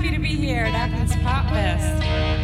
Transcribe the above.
happy to be here at Athens Pop Fest.